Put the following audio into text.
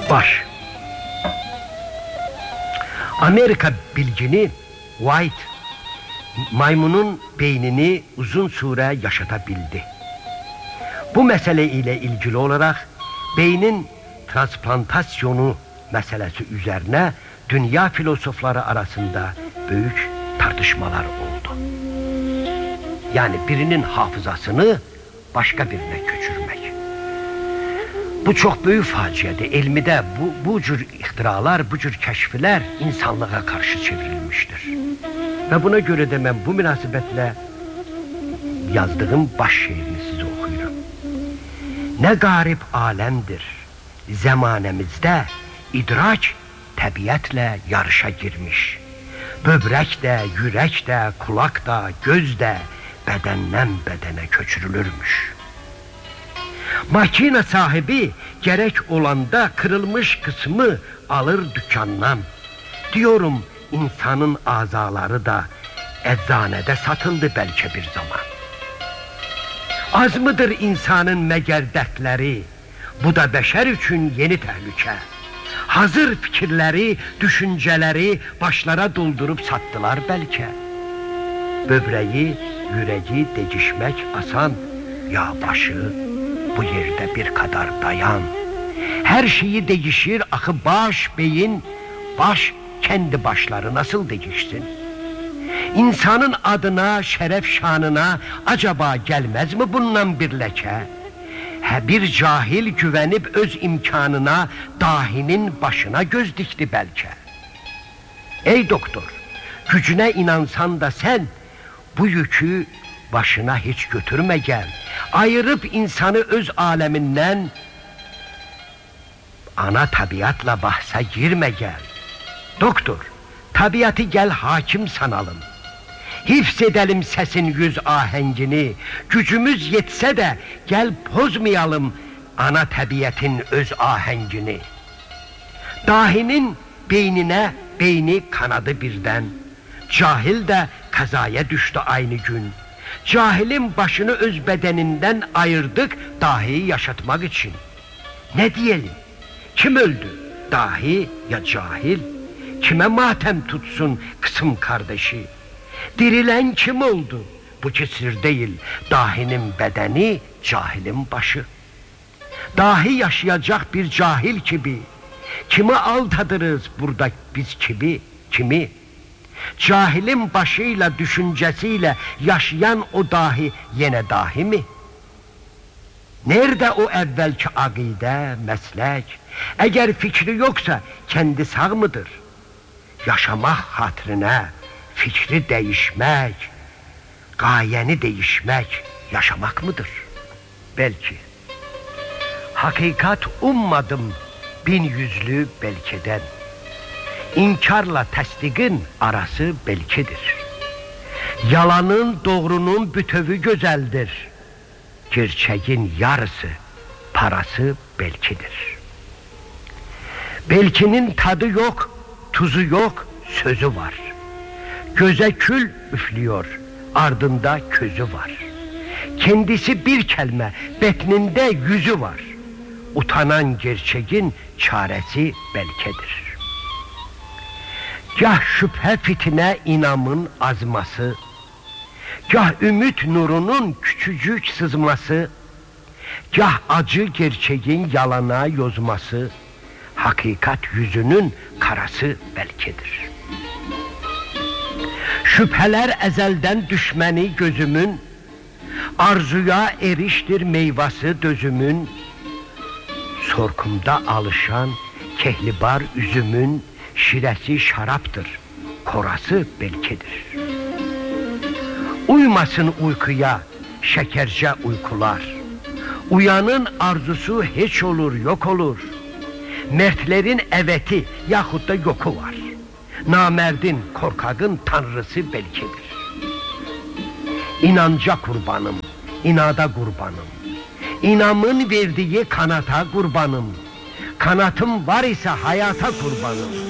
Baş. Amerika bilgini White maymunun beynini uzun süre yaşatabildi. Bu mesele ile ilgili olarak beynin transplantasyonu meselesi üzerine dünya filozofları arasında büyük tartışmalar oldu. Yani birinin hafızasını başka birine götürmek. Bu çok büyük faciadır. Elmide bu cür ihtiralar, bu cür keşfler insanlığa karşı çevrilmiştir. Ve buna göre de ben bu münasebetle yazdığım baş şiirini size okuyorum. Ne garip alemdir zemanemizde, idrak tabiatle yarışa girmiş. Böbrek de, yürek de, kulak da, göz de bedenden bedene köçürülürmüş. Makine sahibi gerek olanda kırılmış kısmı alır dükkandan. Diyorum insanın azaları da eczanede satıldı belki bir zaman. Az mıdır insanın meğer dertleri? Bu da beşer için yeni tehlike. Hazır fikirleri, düşünceleri başlara doldurup sattılar belki. Böbreği, yüreği değişmek asan. Ya başı bu yerde bir kadar dayan. Her şeyi değişir akı baş, beyin, baş kendi başları nasıl değişsin? İnsanın adına, şeref şanına acaba gelmez mi bundan bir leke? Bir cahil güvenip öz imkanına dahinin başına göz dikti belki. Ey doktor, gücüne inansan da sen bu yükü başına hiç götürme gel. Ayırıp insanı öz aleminden ana tabiatla bahse girme gel. Doktor, tabiatı gel hakim sanalım. Hifzedelim sesin yüz ahengini. Gücümüz yetse de gel bozmayalım ana tabiatın öz ahengini. Dahinin beynine beyni kanadı birden. Cahil de kazaya düştü aynı gün. Cahilin başını öz bedeninden ayırdık dahiyi yaşatmak için. Ne diyelim? Kim öldü? Dahi ya cahil? Kime matem tutsun kısım kardeşi? Dirilen kim oldu? Bu ki sır değil. Dahinin bedeni, cahilin başı. Dahi yaşayacak bir cahil gibi. Kimi aldadırız burada biz kimi? Cahilin başıyla, düşüncesiyle yaşayan o dahi yine dahi mi? Nerede o evvelki akide, meslek? Eğer fikri yoksa kendi sağ mıdır? Yaşamak hatırına fikri değişmek, gayeni değişmek yaşamak mıdır? Belki. Hakikat ummadım bin yüzlü belkiden. İnkarla tasdikin arası belkidir. Yalanın doğrunun bütövü güzeldir. Gerçeğin yarısı, parası belkidir. Belkinin tadı yok, tuzu yok, sözü var. Göze kül üflüyor, ardında közü var. Kendisi bir kelime, betninde yüzü var. Utanan gerçeğin çaresi belkedir. Gah şüphe fitne inamın azması, gah ümit nurunun küçücük sızması, gah acı gerçeğin yalana yozması, hakikat yüzünün karası belkedir. Şüpheler ezelden düşmeni gözümün, arzuya eriştir meyvası dözümün, sorkumda alışan kehlibar üzümün, şiresi şaraptır, korası belkedir. Uymasın uykuya şekerce uykular, uyanın arzusu hiç olur yok olur. Mertlerin eveti yahut da yoku var. Namerdin korkakın tanrısı belkidir. İnanca kurbanım, inada kurbanım. İnamın verdiği kanata kurbanım. Kanatım var ise hayata kurbanım.